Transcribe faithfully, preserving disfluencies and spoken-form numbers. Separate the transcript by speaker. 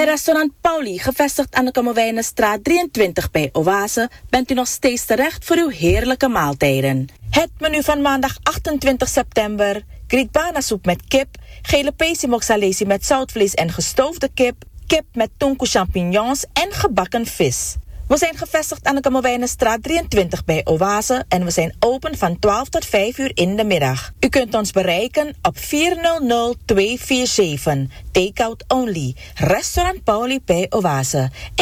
Speaker 1: Bij restaurant Pauli, gevestigd aan de Kommerwijnenstraat drieëntwintig bij Oase, bent u nog steeds terecht voor uw heerlijke maaltijden. Het menu van maandag achtentwintig september: grietbanasoep met kip, gele pesimoksalesi met zoutvlees en gestoofde kip, kip met tonku champignons en gebakken vis. We zijn gevestigd aan de Kommerwijnenstraat drieëntwintig bij Oase en we zijn open van twaalf tot vijf uur in de middag. U kunt ons bereiken op vier nul nul twee vier zeven, takeout only, restaurant Pauli bij Oase.